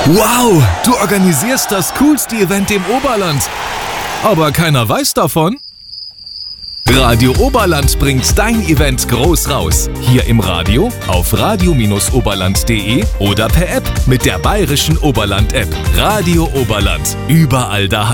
Wow, du organisierst das coolste Event im Oberland. Aber keiner weiß davon? Radio Oberland bringt dein Event groß raus. Hier im Radio, auf radio-oberland.de oder per App mit der Bayerischen Oberland-App. Radio Oberland, überall daheim.